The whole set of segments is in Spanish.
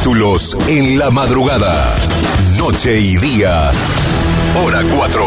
Títulos en la madrugada. Noche y día. Hora 4.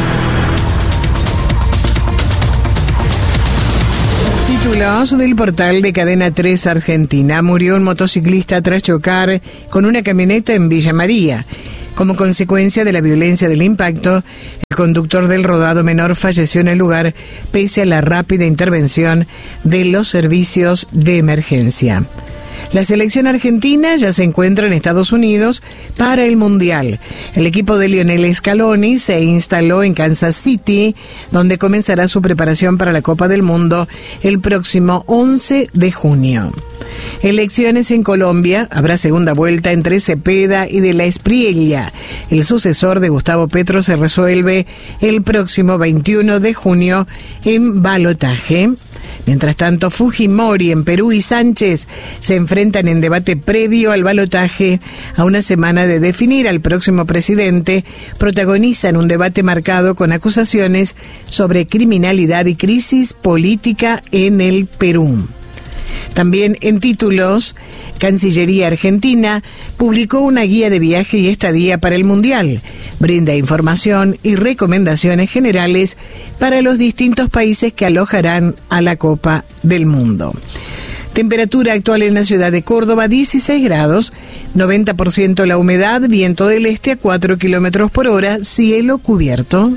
Títulos del portal de Cadena 3 Argentina. Murió un motociclista tras chocar con una camioneta en Villa María. Como consecuencia de la violencia del impacto, el conductor del rodado menor falleció en el lugar pese a la rápida intervención de los servicios de emergencia. La selección argentina ya se encuentra en Estados Unidos para el Mundial. El equipo de Lionel Scaloni se instaló en Kansas City, donde comenzará su preparación para la Copa del Mundo el próximo 11 de junio. Elecciones en Colombia. Habrá segunda vuelta entre Cepeda y de la Espriella. El sucesor de Gustavo Petro se resuelve el próximo 21 de junio en balotaje. Mientras tanto, Fujimori en Perú y Sánchez se enfrentan en debate previo al balotaje. A una semana de definir al próximo presidente, protagonizan un debate marcado con acusaciones sobre criminalidad y crisis política en el Perú. También en títulos, Cancillería Argentina publicó una guía de viaje y estadía para el Mundial. Brinda información y recomendaciones generales para los distintos países que alojarán a la Copa del Mundo. Temperatura actual en la ciudad de Córdoba, 16 grados, 90% la humedad, viento del este a 4 kilómetros por hora, cielo cubierto.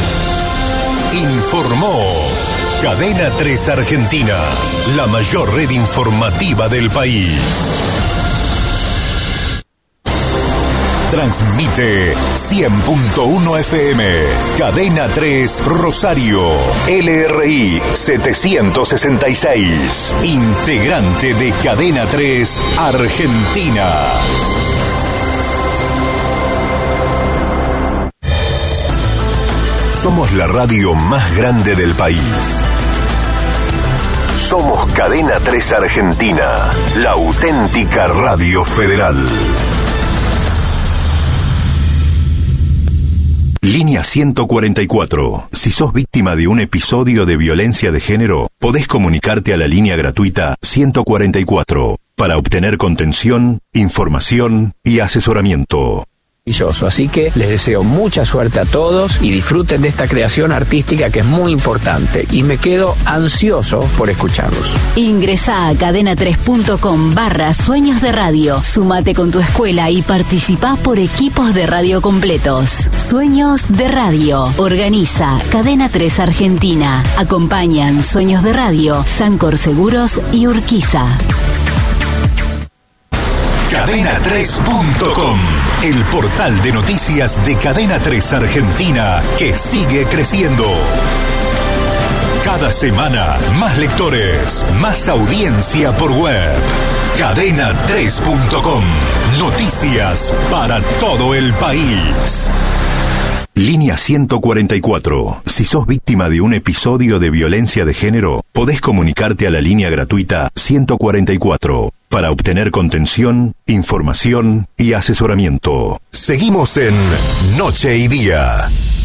Informó Cadena 3 Argentina, la mayor red informativa del país. Transmite 100.1 FM, Cadena 3 Rosario, LRI 766, integrante de Cadena 3 Argentina. Somos la radio más grande del país. Somos Cadena 3 Argentina, la auténtica radio federal. Línea 144. Si sos víctima de un episodio de violencia de género, podés comunicarte a la línea gratuita 144 para obtener contención, información y asesoramiento. Así que les deseo mucha suerte a todos y disfruten de esta creación artística que es muy importante y me quedo ansioso por escucharlos. Ingresá a cadena3.com/sueños de radio. Sumate con tu escuela y participá por equipos de radio completos. Sueños de radio. Organiza Cadena 3 Argentina. Acompañan Sueños de Radio, Sancor Seguros y Urquiza. Cadena3.com, el portal de noticias de Cadena 3 Argentina que sigue creciendo. Cada semana, más lectores, más audiencia por web. Cadena3.com, noticias para todo el país. Línea 144. Si sos víctima de un episodio de violencia de género, podés comunicarte a la línea gratuita 144 para obtener contención, información y asesoramiento. Seguimos en Noche y Día.